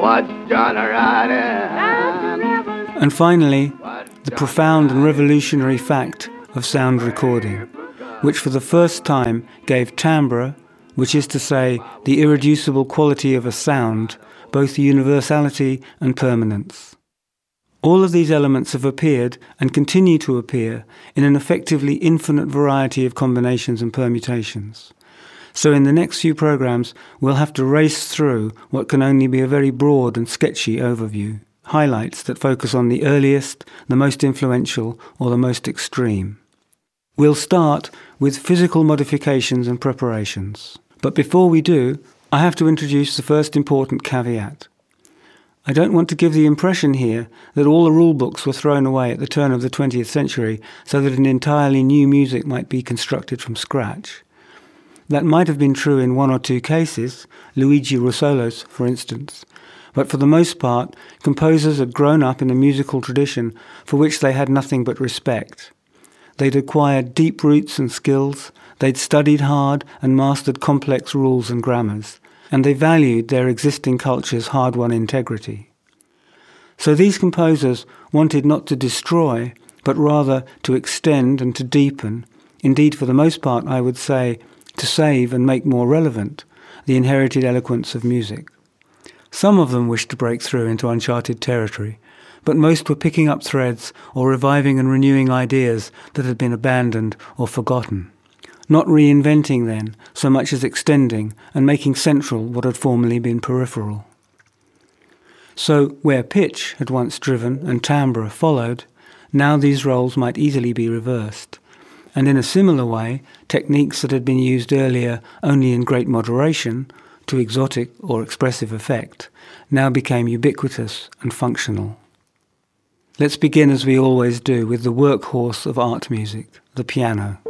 And finally, the profound and revolutionary fact of sound recording, which for the first time gave timbre, which is to say the irreducible quality of a sound, both universality and permanence. All of these elements have appeared and continue to appear in an effectively infinite variety of combinations and permutations. So in the next few programs, we'll have to race through what can only be a very broad and sketchy overview, highlights that focus on the earliest, the most influential, or the most extreme. We'll start with physical modifications and preparations. But before we do, I have to introduce the first important caveat. I don't want to give the impression here that all the rule books were thrown away at the turn of the 20th century so that an entirely new music might be constructed from scratch. That might have been true in one or two cases, Luigi Russolo's, for instance, but for the most part, composers had grown up in a musical tradition for which they had nothing but respect. They'd acquired deep roots and skills, they'd studied hard and mastered complex rules and grammars, and they valued their existing culture's hard-won integrity. So these composers wanted not to destroy, but rather to extend and to deepen, indeed for the most part I would say, to save and make more relevant the inherited eloquence of music. Some of them wished to break through into uncharted territory, but most were picking up threads or reviving and renewing ideas that had been abandoned or forgotten. Not reinventing then, so much as extending and making central what had formerly been peripheral. So, where pitch had once driven and timbre followed, now these roles might easily be reversed. And in a similar way, techniques that had been used earlier only in great moderation, to exotic or expressive effect, now became ubiquitous and functional. Let's begin as we always do with the workhorse of art music, the piano.